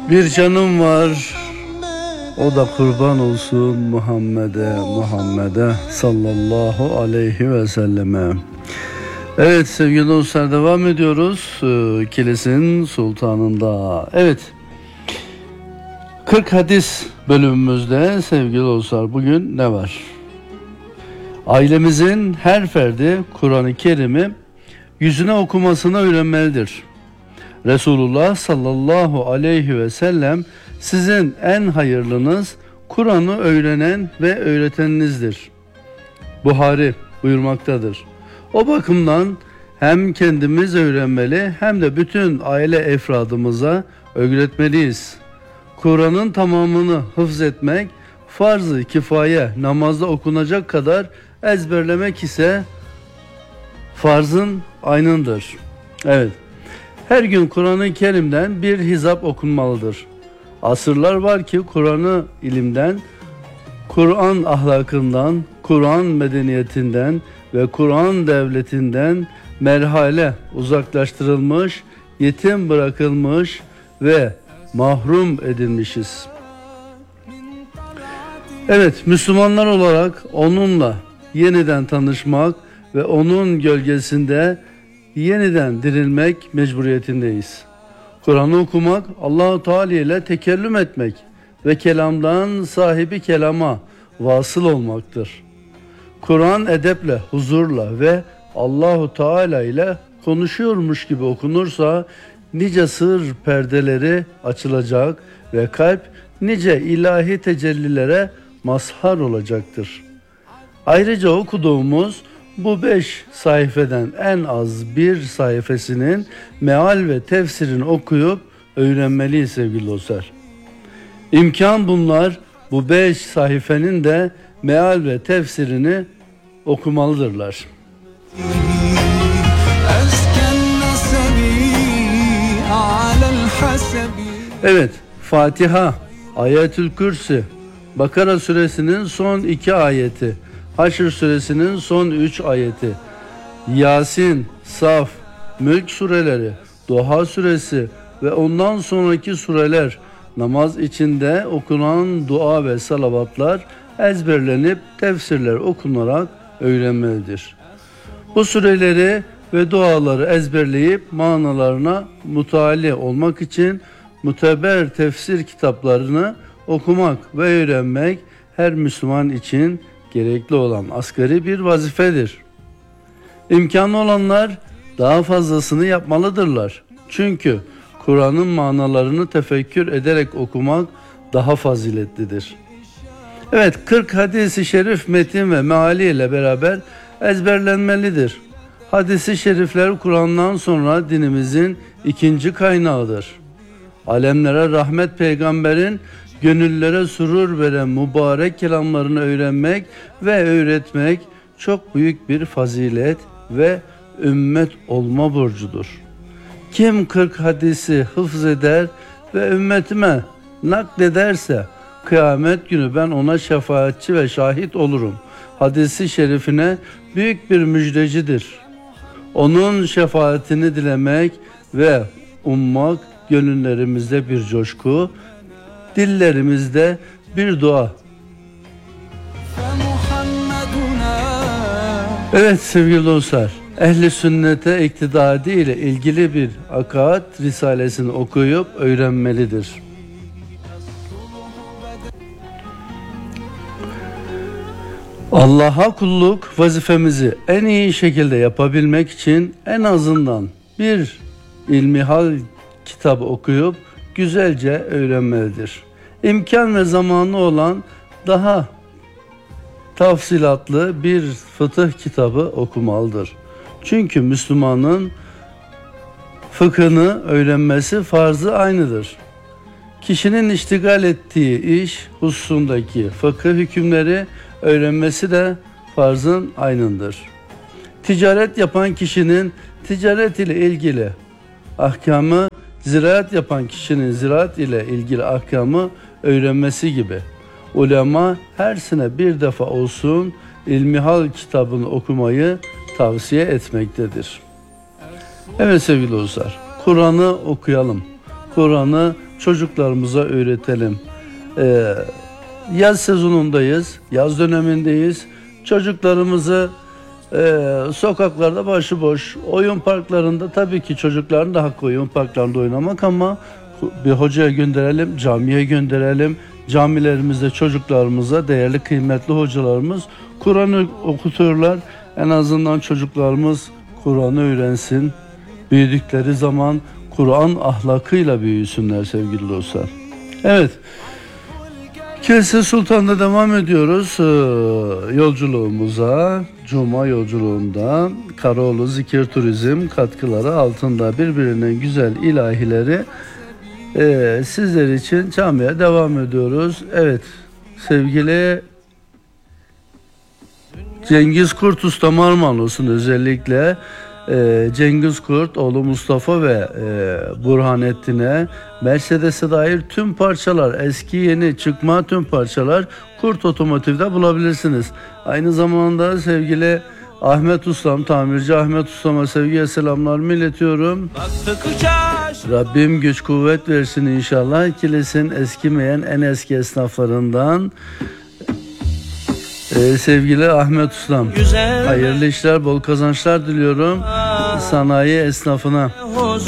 Bir canım var, o da kurban olsun Muhammed'e sallallahu aleyhi ve selleme. Evet sevgili dostlar, devam ediyoruz Kilis'in sultanında. Evet, 40 hadis bölümümüzde sevgili dostlar bugün ne var? Ailemizin her ferdi Kur'an-ı Kerim'i yüzüne okumasını öğrenmelidir. Resulullah sallallahu aleyhi ve sellem sizin en hayırlınız Kur'an'ı öğrenen ve öğreteninizdir. Buhari buyurmaktadır. O bakımdan hem kendimiz öğrenmeli hem de bütün aile efradımıza öğretmeliyiz. Kur'an'ın tamamını hıfz etmek farz-ı kifaye, namazda okunacak kadar ezberlemek ise farzın aynındır. Evet. Her gün Kur'an-ı Kerim'den bir hizap okunmalıdır. Asırlar var ki Kur'an'ı ilimden, Kur'an ahlakından, Kur'an medeniyetinden ve Kur'an devletinden merhale uzaklaştırılmış, yetim bırakılmış ve mahrum edilmişiz. Evet, Müslümanlar olarak onunla yeniden tanışmak ve onun gölgesinde yeniden dirilmek mecburiyetindeyiz. Kur'an'ı okumak, Allah-u Teala ile tekellüm etmek ve kelamdan sahibi kelama vasıl olmaktır. Kur'an edeple, huzurla ve Allah-u Teala ile konuşuyormuş gibi okunursa nice sır perdeleri açılacak ve kalp nice ilahi tecellilere mazhar olacaktır. Ayrıca okuduğumuz bu 5 sayfeden en az bir sayfasının meal ve tefsirini okuyup öğrenmeliyiz sevgili dostlar. İmkan bunlar bu 5 sayfenin de meal ve tefsirini okumalıdırlar. Evet, Fatiha, Ayetül Kürsi, Bakara suresinin son 2 ayeti, Haşr suresinin son 3 ayeti, Yasin, Saf, Mülk sureleri, Duha suresi ve ondan sonraki sureler, namaz içinde okunan dua ve salavatlar ezberlenip tefsirler okunarak öğrenmelidir. Bu sureleri ve duaları ezberleyip manalarına mutali olmak için muteber tefsir kitaplarını okumak ve öğrenmek her Müslüman için gerekli olan asgari bir vazifedir. İmkanı olanlar daha fazlasını yapmalıdırlar. Çünkü Kur'an'ın manalarını tefekkür ederek okumak daha faziletlidir. Evet, 40 hadis-i şerif metin ve meali ile beraber ezberlenmelidir. Hadis-i şerifler Kur'an'dan sonra dinimizin ikinci kaynağıdır. Alemlere rahmet peygamberin gönüllere surur veren mübarek kelamlarını öğrenmek ve öğretmek çok büyük bir fazilet ve ümmet olma borcudur. Kim 40 hadisi hıfz eder ve ümmetime naklederse kıyamet günü ben ona şefaatçi ve şahit olurum. Hadisi şerifine büyük bir müjdecidir. Onun şefaatini dilemek ve ummak gönüllerimizde bir coşku, dillerimizde bir dua. Evet sevgili dostlar, Ehl-i Sünnet'e iktidadi ile ilgili bir akaid risalesini okuyup öğrenmelidir. Allah'a kulluk vazifemizi en iyi şekilde yapabilmek için en azından bir ilmihal kitabı okuyup güzelce öğrenmelidir. İmkan ve zamanı olan daha tafsilatlı bir fıkıh kitabı okumalıdır. Çünkü Müslümanın fıkhını öğrenmesi farzı aynıdır. Kişinin iştigal ettiği iş hususundaki fıkıh hükümleri öğrenmesi de farzın aynıdır. Ticaret yapan kişinin ticaret ile ilgili ahkamı, ziraat yapan kişinin ziraat ile ilgili ahkamı öğrenmesi gibi. Ulema her sene bir defa olsun İlmihal kitabını okumayı tavsiye etmektedir. Evet sevgili dostlar, Kur'an'ı okuyalım. Kur'an'ı çocuklarımıza öğretelim. Yaz sezonundayız, yaz dönemindeyiz. Çocuklarımızı sokaklarda başıboş, oyun parklarında, tabii ki çocukların da hakkı oyun parklarında oynamak, ama bir hocaya gönderelim, camiye gönderelim. Camilerimizde çocuklarımıza değerli kıymetli hocalarımız Kur'an'ı okutuyorlar. En azından çocuklarımız Kur'an'ı öğrensin. Büyüdükleri zaman Kur'an ahlakıyla büyüsünler sevgili dostlar. Evet. Kilis'e Sultan'da devam ediyoruz yolculuğumuza. Cuma yolculuğunda Karaoğlu Zikir Turizm katkıları altında birbirinden güzel ilahileri sizler için çalmaya devam ediyoruz. Evet, sevgili Cengiz Kurt Usta Marmanos'un özellikle Cengiz Kurt, oğlu Mustafa ve Burhanettin'e Mercedes'e dair tüm parçalar, eski yeni çıkma tüm parçalar Kurt Otomotiv'de bulabilirsiniz. Aynı zamanda sevgili Ahmet Ustam, tamirci Ahmet Ustam'a sevgi ve selamlarımı iletiyorum. Rabbim güç kuvvet versin inşallah. Kilis'in eskimeyen en eski esnaflarından sevgili Ahmet Ustam. Hayırlı işler, bol kazançlar diliyorum sanayi esnafına.